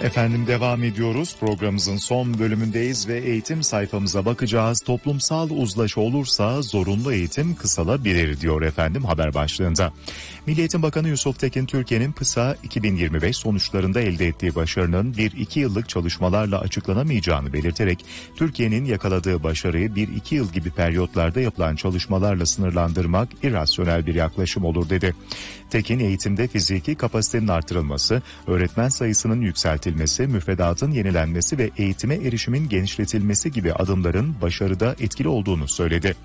Efendim devam ediyoruz. Programımızın son bölümündeyiz ve eğitim sayfamıza bakacağız. Toplumsal uzlaşı olursa zorunlu eğitim kısalabilir diyor efendim haber başlığında. Milli Eğitim Bakanı Yusuf Tekin, Türkiye'nin PISA 2025 sonuçlarında elde ettiği başarının 1-2 yıllık çalışmalarla açıklanamayacağını belirterek, Türkiye'nin yakaladığı başarıyı 1-2 yıl gibi periyotlarda yapılan çalışmalarla sınırlandırmak irrasyonel bir yaklaşım olur dedi. Tekin, eğitimde fiziki kapasitenin artırılması, öğretmen sayısının yükseltilmesi, müfredatın yenilenmesi ve eğitime erişimin genişletilmesi gibi adımların başarıda etkili olduğunu söyledi.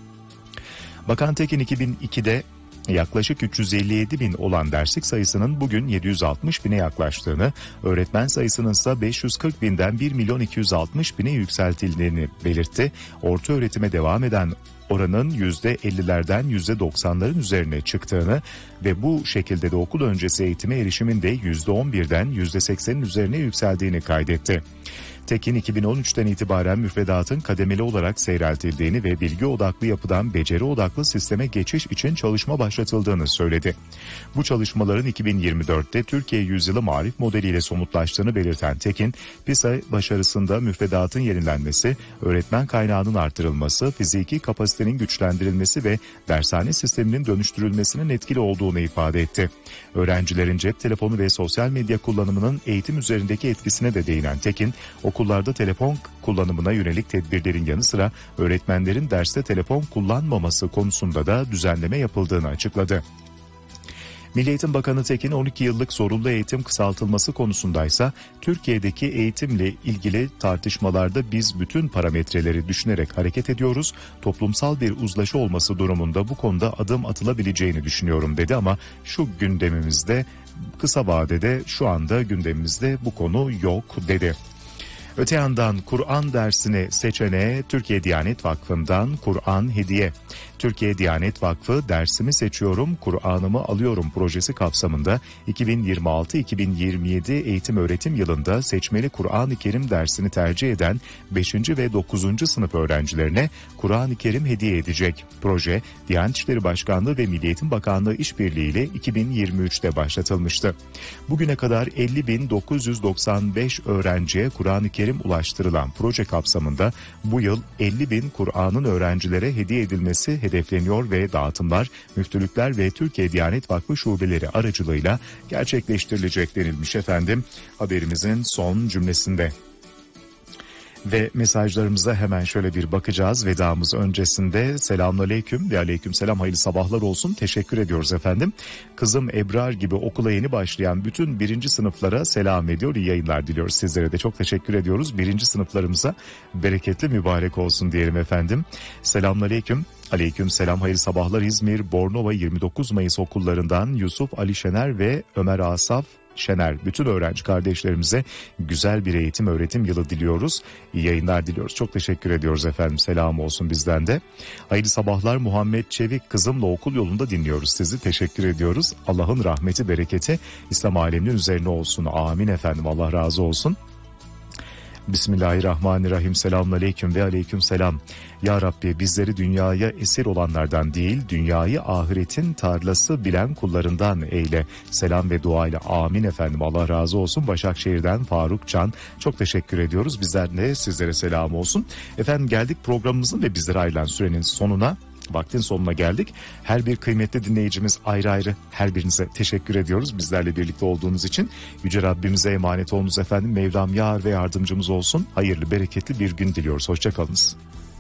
Bakan Tekin, 2002'de yaklaşık 357 bin olan derslik sayısının bugün 760 bine yaklaştığını, öğretmen sayısının ise 540 binden 1 milyon 260 bine yükseltildiğini belirtti. Orta öğretime devam eden oranın %50'lerden %90'ların üzerine çıktığını ve bu şekilde de okul öncesi eğitime erişimin de %11'den %80'in üzerine yükseldiğini kaydetti. Tekin, 2013'ten itibaren müfredatın kademeli olarak seyreltildiğini ve bilgi odaklı yapıdan beceri odaklı sisteme geçiş için çalışma başlatıldığını söyledi. Bu çalışmaların 2024'te Türkiye Yüzyılı Marif modeliyle somutlaştığını belirten Tekin, PISA başarısında müfredatın yenilenmesi, öğretmen kaynağının artırılması, fiziki kapasitenin güçlendirilmesi ve dershane sisteminin dönüştürülmesinin etkili olduğunu ifade etti. Öğrencilerin cep telefonu ve sosyal medya kullanımının eğitim üzerindeki etkisine de değinen Tekin, okullarda telefon kullanımına yönelik tedbirlerin yanı sıra öğretmenlerin derste telefon kullanmaması konusunda da düzenleme yapıldığını açıkladı. Milli Eğitim Bakanı Tekin, 12 yıllık zorunlu eğitim kısaltılması konusundaysa Türkiye'deki eğitimle ilgili tartışmalarda biz bütün parametreleri düşünerek hareket ediyoruz. Toplumsal bir uzlaşı olması durumunda bu konuda adım atılabileceğini düşünüyorum dedi ama şu gündemimizde, kısa vadede şu anda gündemimizde bu konu yok dedi. Öte yandan Kur'an dersini seçeneğe Türkiye Diyanet Vakfı'ndan Kur'an hediye. Türkiye Diyanet Vakfı dersimi seçiyorum, Kur'an'ımı alıyorum projesi kapsamında 2026-2027 eğitim öğretim yılında seçmeli Kur'an-ı Kerim dersini tercih eden 5. ve 9. sınıf öğrencilerine Kur'an-ı Kerim hediye edecek. Proje Diyanet İşleri Başkanlığı ve Milli Eğitim Bakanlığı işbirliğiyle 2023'te başlatılmıştı. Bugüne kadar 50.995 öğrenciye Kur'an-ı Kerim ulaştırılan proje kapsamında bu yıl 50.000 Kur'an'ın öğrencilere hediye edilmesi hedefleniyor ve dağıtımlar müftülükler ve Türkiye Diyanet Vakfı şubeleri aracılığıyla gerçekleştirilecek denilmiş efendim haberimizin son cümlesinde. Ve mesajlarımıza hemen şöyle bir bakacağız vedamız öncesinde. Selamünaleyküm ve aleykümselam, hayırlı sabahlar olsun, teşekkür ediyoruz efendim. Kızım Ebrar gibi okula yeni başlayan bütün 1. sınıflara selam ediyor, iyi yayınlar diliyoruz. Sizlere de çok teşekkür ediyoruz. 1. sınıflarımıza bereketli mübarek olsun diyelim efendim. Selamünaleyküm. Aleykümselam, hayırlı sabahlar. İzmir Bornova 29 Mayıs okullarından Yusuf Ali Şener ve Ömer Asaf Şener, bütün öğrenci kardeşlerimize güzel bir eğitim öğretim yılı diliyoruz. İyi yayınlar diliyoruz. Çok teşekkür ediyoruz efendim. Selam olsun bizden de. Hayırlı sabahlar. Muhammed Çevik, kızımla okul yolunda dinliyoruz sizi. Teşekkür ediyoruz. Allah'ın rahmeti, bereketi İslam aleminin üzerine olsun. Amin efendim. Allah razı olsun. Bismillahirrahmanirrahim. Selamünaleyküm ve aleykümselam. Ya Rabbi, bizleri dünyaya esir olanlardan değil, dünyayı ahiretin tarlası bilen kullarından eyle. Selam ve dua ile. Amin efendim. Allah razı olsun. Başakşehir'den Faruk Can, çok teşekkür ediyoruz. Bizler de sizlere selam olsun. Efendim, geldik programımızın ve bizlere ayrılan sürenin sonuna. Vaktin sonuna geldik. Her bir kıymetli dinleyicimiz ayrı ayrı her birinize teşekkür ediyoruz. Bizlerle birlikte olduğunuz için Yüce Rabbimize emanet olunuz efendim. Mevlam yar ve yardımcımız olsun. Hayırlı, bereketli bir gün diliyoruz. Hoşça kalınız.